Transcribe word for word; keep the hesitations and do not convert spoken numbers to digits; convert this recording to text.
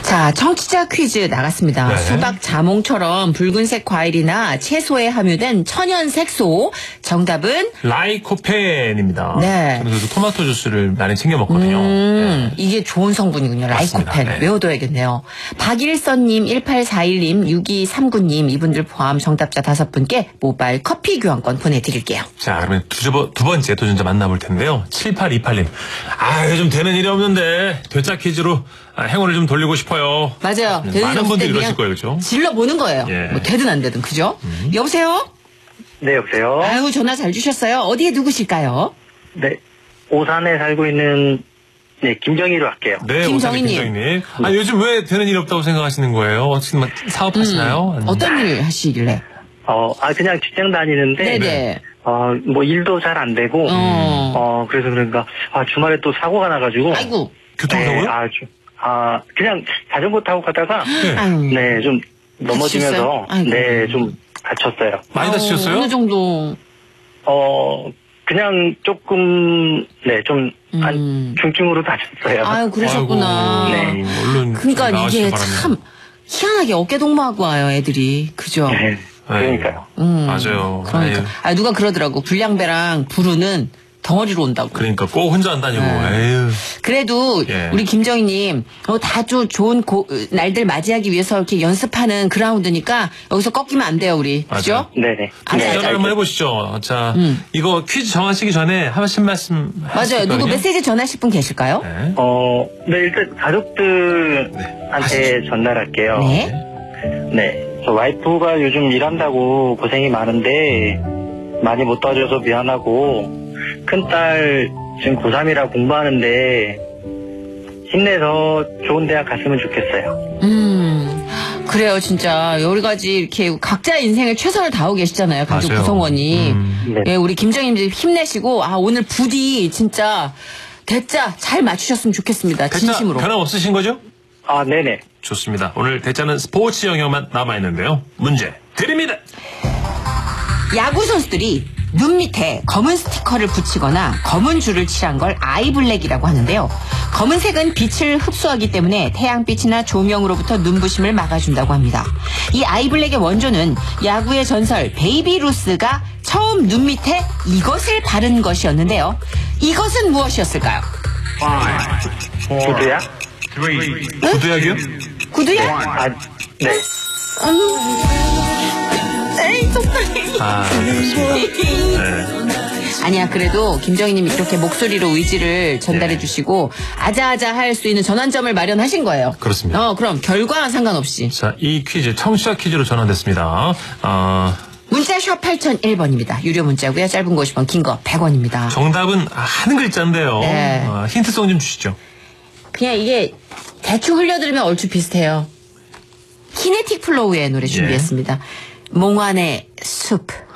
자, 청취자 퀴즈 나갔습니다. 네. 수박 자몽처럼 붉은색 과일이나 채소에 함유된 천연 색소. 정답은 라이코펜입니다. 네. 저는 그래도 토마토 주스를 많이 챙겨 먹거든요. 음, 네. 이게 좋은 성분이군요. 맞습니다. 라이코펜. 네. 외워둬야겠네요. 박일선님, 일팔사일님, 육이삼구님 이분들 포함 정답자 다섯 분께 모바일 커피 교환권 보내드릴게요. 자, 그러면 두, 두 번째 도전자 만나볼 텐데요. 칠팔이팔님. 아, 요즘 되는 일이 없는데 되짜 퀴즈로 행운을 좀 돌리고 싶어요. 맞아요. 네, 되는 많은 없을 분들이 때 이러실 그냥 거예요, 그렇죠? 질러보는 거예요. 예. 뭐 되든 안 되든, 그죠? 음. 여보세요? 네, 여보세요? 아유, 전화 잘 주셨어요. 어디에 누구실까요? 네, 오산에 살고 있는, 네, 김정희로 할게요. 네, 김정희님. 김정희님. 아, 요즘 왜 되는 일 없다고 생각하시는 거예요? 어떻게 막 사업하시나요? 음, 어떤 일 하시길래? 어, 아, 그냥 직장 다니는데, 네네. 어, 뭐 일도 잘 안 되고, 어. 어, 그래서 그런가, 아, 주말에 또 사고가 나가지고, 아이고. 교통사고요? 네, 아, 주, 아, 그냥 자전거 타고 가다가, 네. 아유. 네, 좀 넘어지면서, 다치셨어요? 아이고. 네, 좀 다쳤어요. 많이 다치셨어요? 어느 정도? 어, 그냥 조금, 네, 좀, 음. 한, 중증으로 다쳤어요. 아유, 그러셨구나. 아이고, 네. 얼른 그러니까 나으시길 이게 바랍니다. 참 희한하게 어깨동무하고 와요, 애들이. 그죠? 네, 그러니까요. 음, 맞아요. 그러니까. 아유. 아, 누가 그러더라고. 불량배랑 부르는 덩어리로 온다고. 그러니까 꼭 혼자 안 다니고, 네. 에휴. 그래도 예. 우리 김정희님 어, 다 좀 좋은 고, 날들 맞이하기 위해서 이렇게 연습하는 그라운드니까 여기서 꺾이면 안 돼요, 우리. 그죠? 네네. 아, 네. 전화 한번 해보시죠. 자, 음. 이거 퀴즈 정하시기 전에 한 말씀 말씀. 맞아요. 누구 메시지 전하실 분 계실까요? 네. 어, 네, 일단 가족들한테 하시죠. 전달할게요. 네. 네. 저 와이프가 요즘 일한다고 고생이 많은데 많이 못 도와줘서 미안하고 큰딸 지금 고삼이라 공부하는데 힘내서 좋은 대학 갔으면 좋겠어요. 음, 그래요, 진짜. 여러 가지 이렇게 각자 인생을 최선을 다하고 계시잖아요, 가족 맞아요. 구성원이. 음. 네. 예, 우리 김정희님 힘내시고, 아, 오늘 부디 진짜 대짜 잘 맞추셨으면 좋겠습니다. 대짜 진심으로. 변함 없으신 거죠? 아, 네네. 좋습니다. 오늘 대짜는 스포츠 영역만 남아있는데요. 문제 드립니다. 야구 선수들이 눈 밑에 검은 스티커를 붙이거나 검은 줄을 칠한 걸 아이블랙이라고 하는데요. 검은색은 빛을 흡수하기 때문에 태양빛이나 조명으로부터 눈부심을 막아준다고 합니다. 이 아이블랙의 원조는 야구의 전설 베이비 루스가 처음 눈 밑에 이것을 바른 것이었는데요. 이것은 무엇이었을까요? 구두야? 구두약이요? 구두야? 아, 네. 에이, 속상해. 아, 그렇습니다. 네. 아니야, 그래도 김정희님이 이렇게 목소리로 의지를 전달해 네. 주시고 아자아자 할 수 있는 전환점을 마련하신 거예요. 그렇습니다. 어, 그럼 결과와 상관없이. 자, 이 퀴즈 청취자 퀴즈로 전환됐습니다. 어, 문자 샵 팔공공일 번입니다. 유료 문자고요. 짧은 거 오십 원, 긴 거 백 원입니다. 정답은 한 글자인데요. 네. 어, 힌트송 좀 주시죠. 그냥 이게 대충 흘려들으면 얼추 비슷해요. 키네틱 플로우의 노래 준비했습니다. 몽환의 숲.